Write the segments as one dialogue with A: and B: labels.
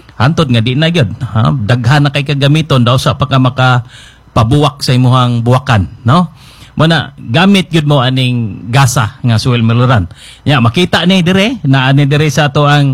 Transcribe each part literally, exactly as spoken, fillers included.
A: Hantod nga di na gyud, ha? Daghan na kay kagamiton daw sa pagka maka pabuwak sa imuhang buwakan, no? Muna gamit gyud mo aning gasa nga soil mineral. Ya makita ni dire na ani dire sa ato ang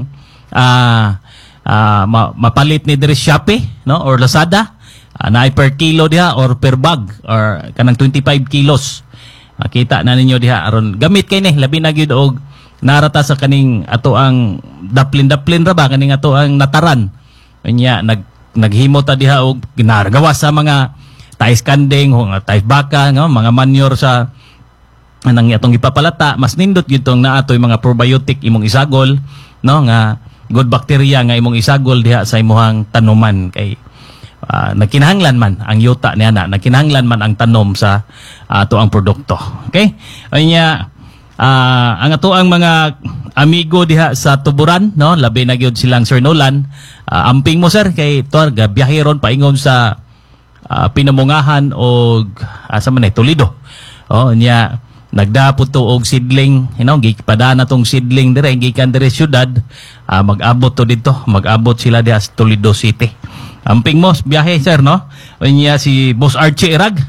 A: uh, uh, ma mapalit ni dire Shopee, no, or Lazada. Uh, na per kilo diha or per bag or kanang twenty-five kilos. Makita na ninyo diha aron gamit kay ni labi na gyud og narata sa kaning ato ang daplin-daplin ra ba kaning ato ang nataran. Unya nag naghimo ta diha og ginagawa sa mga tais kanding o tais baka no? Mga manure sa nang atong ipapalata mas nindot gyud tong naatoy mga probiotic imong isagol no nga good bacteria nga imong isagol diha sa imong tanuman kay uh, nagkinahanglan man ang yuta niya na nagkinahanglan man ang tanom sa uh, ato ang produkto. Okay? Unya uh, ang ato ang mga amigo diha sa Tuburan no labi na gyud silang Sir Nolan uh, amping mo sir kay tuar ga biyaheron paingon sa uh, pinamungahan og asa man ay Toledo. Oh nya nagdapot to og sidling you know gipadana tong sidling dire gikan dire syudad uh, mag-abot to dito mag-abot sila diha sa Toledo City. Amping mo biyahe sir no. Unya si Boss Archie Irag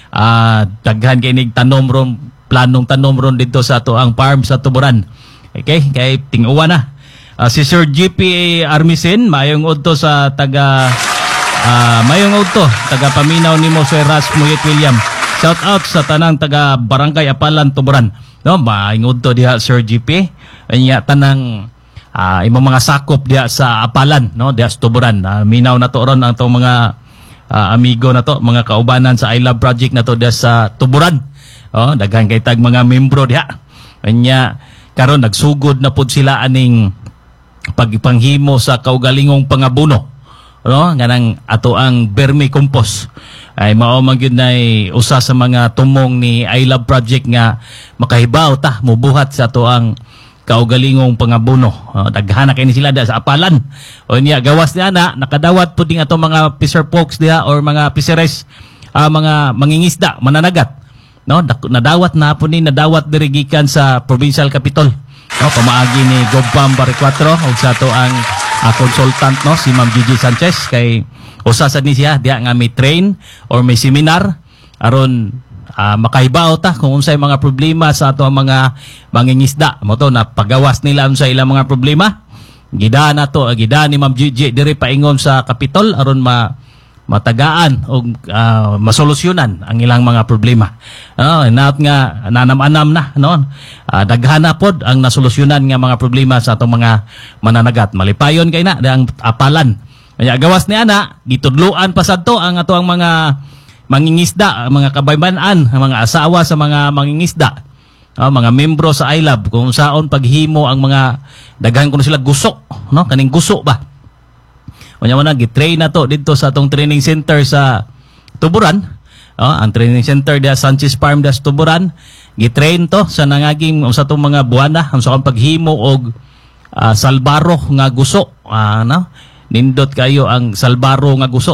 A: uh, daghan kay nig tanom ron planong tanom ron dito sa ato ang farm sa Tuburan. Okay, kay ting-uwa na. Uh, si Sir G P Armisen, mayong udto sa taga uh, mayong udto, taga paminaw nimo Sir Ras Muyet William. Shout out sa tanang taga Barangay Apalan Tuburan. No, mayong udto diha Sir G P. Anya tanang uh, imong mga sakop diha sa Apalan, no, diha sa Tuburan. Uh, minaw na to ron ang tong mga uh, amigo na to, mga kaubanan sa I Love Project na to diha sa Tuburan. Oh, daghan kay tag mga membro diha. Anya karon nagsugod na pud sila aning pagpanghimo sa kaugalingong pangabuno no ganang ato ang vermicompost ay mao man gyud nay usa sa mga tumong ni I Love Project nga makahibaw ta mobuhat sa ato ang kaugalingong pangabuno. Uh, daghan na kay ni sila da sa Apalan o niya gawas niya na nakadawat pud ding ato mga fisher folks diha or mga fisheries uh, mga mangingisda mananagat. No, nadawat na po ni nadawat diri gikan sa provincial capital. No, pamaagi ni Gobam Barriquatro ug sa to ang uh, consultant no si Ma'am Gigi Sanchez kay usa sad ni siya diha nga may train or may seminar aron uh, makahibaw ta kung unsay mga problema sa ato ang mga mangingisda. Mo to na pagawas nila unsa ilang mga problema. Gida na to, gida ni Ma'am Gigi diri paingon sa capital aron ma matagaan o uh, masolusyonan ang ilang mga problema. Uh, naat nga nanam-anam na no. Uh, daghan na pod ang nasolusyonan nga mga problema sa atong mga mananagat. Malipayon kay na ang Apalan. Kaya gawas ni ana gitudloan pa sadto ang ato ang mga mangingisda, ang mga kabaybanan, ang mga asawa sa mga mangingisda. Uh, mga membro sa I Love kung saon paghimo ang mga daghan kuno sila gusok no kaning guso ba. Kunya mo na gitrain na to dito sa atong training center sa Tuburan. Oh, ang training center dia Sanchez Farm das Tuburan. Gitrain to sa nangaging sa atong mga buwana ang sa paghimo og uh, salbaro nga guso. Uh, no? Nindot kayo ang salbaro nga guso.